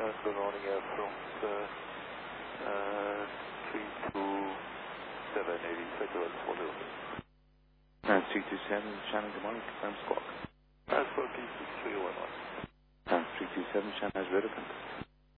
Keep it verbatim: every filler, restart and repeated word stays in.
good morning, uh, from uh, uh, three two seven eighty, Federal Follow. Uh, three two seven, Shannon, good morning, confirm squawk. Uh, squawk is three one one. Uh, three two seven, Shannon has Redifant.